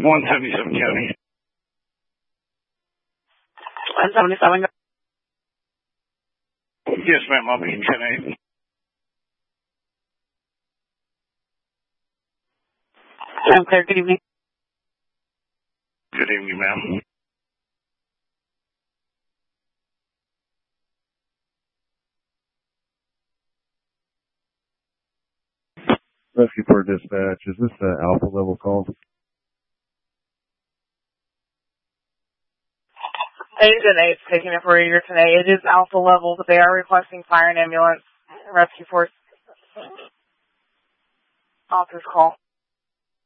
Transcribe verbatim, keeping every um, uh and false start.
one seventy-seven County. one seventy-seven. Yes, ma'am. I'll be in ten eight. I'm clear. Good evening. Good evening, ma'am. Rescue for dispatch. Is this an alpha level call? Agent eight taking it for you today. It is alpha level, but they are requesting fire and ambulance rescue force. Officer's call.